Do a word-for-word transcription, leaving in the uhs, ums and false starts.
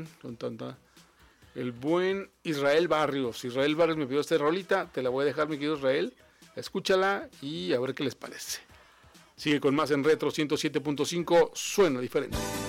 Tan, tan, tan. El buen Israel Barrios. Israel Barrios me pidió esta rolita. Te la voy a dejar, mi querido Israel. Escúchala y a ver qué les parece. Sigue con más en Retro ciento siete punto cinco. Suena diferente.